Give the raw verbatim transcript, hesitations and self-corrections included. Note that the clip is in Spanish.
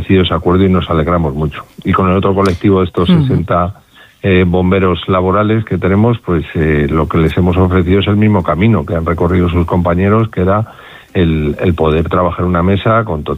ofrecido ese acuerdo y nos alegramos mucho. Y con el otro colectivo de estos uh-huh. sesenta eh, bomberos laborales que tenemos, pues eh, lo que les hemos ofrecido es el mismo camino que han recorrido sus compañeros, que era el, el poder trabajar en una mesa con total